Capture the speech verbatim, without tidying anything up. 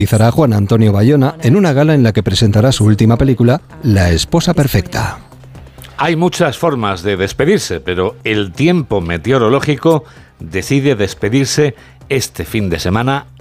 a Juan Antonio Bayona en una gala en la que presentará su última película, La esposa perfecta. Hay muchas formas de despedirse, pero el tiempo meteorológico decide despedirse este fin de semana